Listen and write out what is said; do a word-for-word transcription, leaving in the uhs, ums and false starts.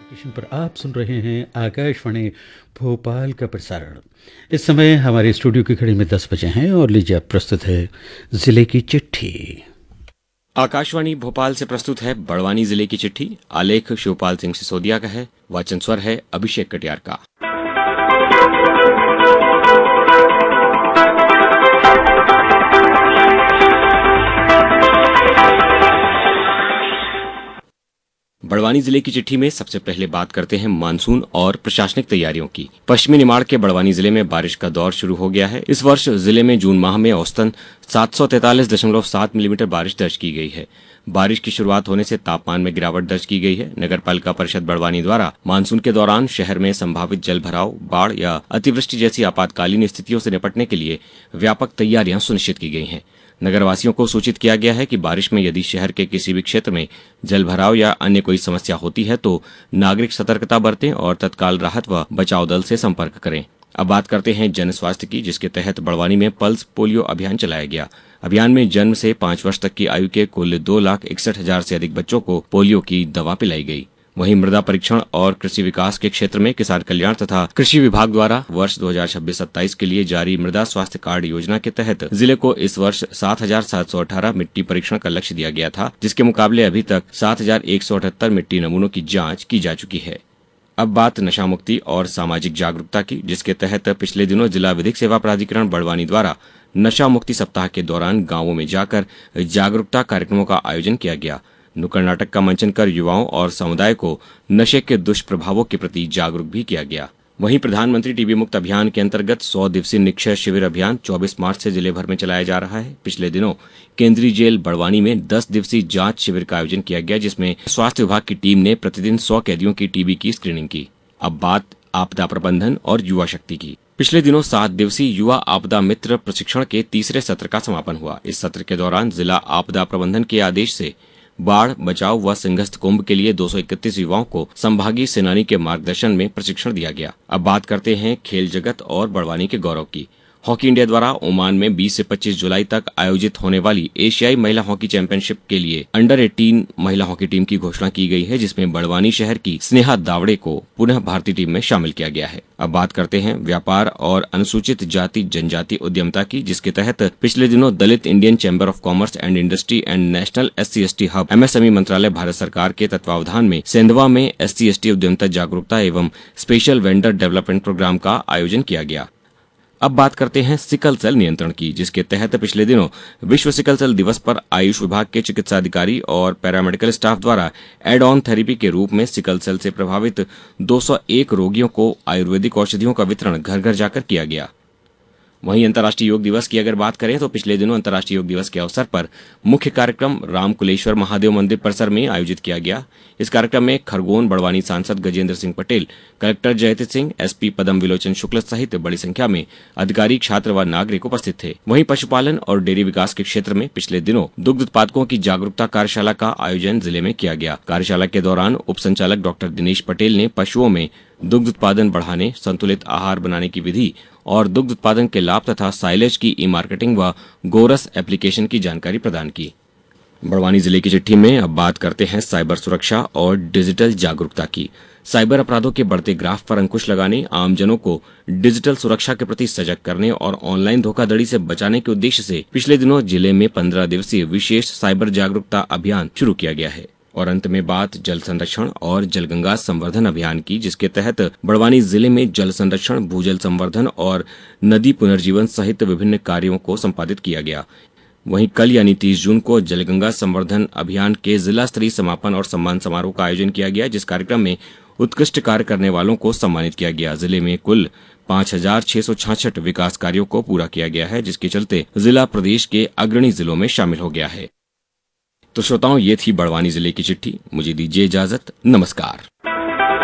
Station पर आप सुन रहे हैं आकाशवाणी भोपाल का प्रसारण। इस समय हमारे स्टूडियो की घड़ी में दस बजे हैं और लीजिए अब प्रस्तुत है जिले की चिट्ठी। आकाशवाणी भोपाल से प्रस्तुत है बड़वानी जिले की चिट्ठी। आलेख शिवपाल सिंह सिसोदिया का है, वाचन स्वर है अभिषेक कटियार का। बड़वानी जिले की चिट्ठी में सबसे पहले बात करते हैं मानसून और प्रशासनिक तैयारियों की। पश्चिमी निमाड़ के बड़वानी जिले में बारिश का दौर शुरू हो गया है। इस वर्ष जिले में जून माह में औसतन सात सौ तैंतालीस दशमलव सात मिलीमीटर बारिश दर्ज की गई है। बारिश की शुरुआत होने से तापमान में गिरावट दर्ज की गई है। नगर पालिका परिषद बड़वानी द्वारा मानसून के दौरान शहर में संभावित जल भराव, बाढ़ या अतिवृष्टि जैसी आपातकालीन स्थितियों से निपटने के लिए व्यापक तैयारियां सुनिश्चित की गई हैं। नगरवासियों को सूचित किया गया है कि बारिश में यदि शहर के किसी भी क्षेत्र में जल भराव या अन्य कोई समस्या होती है तो नागरिक सतर्कता बरतें और तत्काल राहत व बचाव दल से संपर्क करें। अब बात करते हैं जन स्वास्थ्य की, जिसके तहत बड़वानी में पल्स पोलियो अभियान चलाया गया। अभियान में जन्म से पाँच वर्ष तक की आयु के कुल दो लाख इकसठ हजार से अधिक बच्चों को पोलियो की दवा पिलाई गई। वहीं मृदा परीक्षण और कृषि विकास के क्षेत्र में किसान कल्याण तथा कृषि विभाग द्वारा वर्ष दो हजार छब्बीस सत्ताईस के लिए जारी मृदा स्वास्थ्य कार्ड योजना के तहत जिले को इस वर्ष सात हजार सात सौ अठारह मिट्टी परीक्षण का लक्ष्य दिया गया था, जिसके मुकाबले अभी तक सात हजार एक सौ अठहत्तर मिट्टी नमूनों की जाँच की जा चुकी है। अब बात नशा मुक्ति और सामाजिक जागरूकता की, जिसके तहत पिछले दिनों जिला विधिक सेवा प्राधिकरण बड़वानी द्वारा नशा मुक्ति सप्ताह के दौरान गाँवों में जाकर जागरूकता कार्यक्रमों का आयोजन किया गया। नुक्कड़ नाटक का मंचन कर युवाओं और समुदाय को नशे के दुष्प्रभावों के प्रति जागरूक भी किया गया। वहीं प्रधानमंत्री टीबी मुक्त अभियान के अंतर्गत सौ दिवसीय निक्षय शिविर अभियान चौबीस मार्च से जिले भर में चलाया जा रहा है। पिछले दिनों केंद्रीय जेल बड़वानी में दस दिवसीय जांच शिविर का आयोजन किया गया, जिसमें स्वास्थ्य विभाग की टीम ने प्रतिदिन सौ कैदियों की टीबी की स्क्रीनिंग की। अब बात आपदा प्रबंधन और युवा शक्ति की। पिछले दिनों सात दिवसीय युवा आपदा मित्र प्रशिक्षण के तीसरे सत्र का समापन हुआ। इस सत्र के दौरान जिला आपदा प्रबंधन के आदेश से बाढ़ बचाव व संघर्ष कुंभ के लिए दो सौ इकतीस युवाओं को संभागीय सेनानी के मार्गदर्शन में प्रशिक्षण दिया गया। अब बात करते हैं खेल जगत और बड़वानी के गौरव की। हॉकी इंडिया द्वारा ओमान में बीस से पच्चीस जुलाई तक आयोजित होने वाली एशियाई महिला हॉकी चैंपियनशिप के लिए अंडर अठारह महिला हॉकी टीम की घोषणा की गई है, जिसमें बड़वानी शहर की स्नेहा दावड़े को पुनः भारतीय टीम में शामिल किया गया है। अब बात करते हैं व्यापार और अनुसूचित जाति जनजाति उद्यमता की, जिसके तहत पिछले दिनों दलित Indian chamber of commerce and industry and national S C S T hub MSME मंत्रालय भारत सरकार के तत्वावधान में सेंधवा में एस सी एस टी उद्यमता जागरूकता एवं स्पेशल वेंडर डेवलपमेंट प्रोग्राम का आयोजन किया गया। अब बात करते हैं सिकल सेल नियंत्रण की, जिसके तहत पिछले दिनों विश्व सिकल सेल दिवस पर आयुष विभाग के चिकित्सा अधिकारी और पैरामेडिकल स्टाफ द्वारा एड ऑन थेरेपी के रूप में सिकल सेल से प्रभावित दो सौ एक रोगियों को आयुर्वेदिक औषधियों का वितरण घर घर जाकर किया गया। वहीं अंतर्राष्ट्रीय योग दिवस की अगर बात करें तो पिछले दिनों अंतर्राष्ट्रीय योग दिवस के अवसर पर मुख्य कार्यक्रम रामकुलेश्वर महादेव मंदिर परिसर में आयोजित किया गया। इस कार्यक्रम में खरगोन बड़वानी सांसद गजेंद्र सिंह पटेल, कलेक्टर जयतीत सिंह, एसपी पदम विलोचन शुक्ल सहित बड़ी संख्या में अधिकारी, छात्र व नागरिक उपस्थित थे। वहीं पशुपालन और डेयरी विकास के क्षेत्र में पिछले दिनों दुग्ध उत्पादकों की जागरूकता कार्यशाला का आयोजन जिले में किया गया। कार्यशाला के दौरान उप संचालक डॉक्टर दिनेश पटेल ने पशुओं में दुग्ध उत्पादन बढ़ाने, संतुलित आहार बनाने की विधि और दुग्ध उत्पादन के लाभ तथा साइलेज की ई मार्केटिंग व गोरस एप्लीकेशन की जानकारी प्रदान की। बड़वानी जिले की चिट्ठी में अब बात करते हैं साइबर सुरक्षा और डिजिटल जागरूकता की। साइबर अपराधों के बढ़ते ग्राफ पर अंकुश लगाने, आमजनों को डिजिटल सुरक्षा के प्रति सजग करने और ऑनलाइन धोखाधड़ी से बचाने के उद्देश्य से पिछले दिनों जिले में पंद्रह दिवसीय विशेष साइबर जागरूकता अभियान शुरू किया गया है। और अंत में बात जल संरक्षण और जलगंगा संवर्धन अभियान की, जिसके तहत बड़वानी जिले में जल संरक्षण, भूजल संवर्धन और नदी पुनर्जीवन सहित विभिन्न कार्यों को संपादित किया गया। वहीं कल यानी तीस जून को जलगंगा संवर्धन अभियान के जिला स्तरीय समापन और सम्मान समारोह का आयोजन किया गया, जिस कार्यक्रम में उत्कृष्ट कार्य करने वालों को सम्मानित किया गया। जिले में कुल पाँच हजार छह सौ छाछठ विकास कार्यों को पूरा किया गया है, जिसके चलते जिला प्रदेश के अग्रणी जिलों में शामिल हो गया है। तो श्रोताओं, ये थी बड़वानी जिले की चिट्ठी। मुझे दीजिए इजाजत। नमस्कार।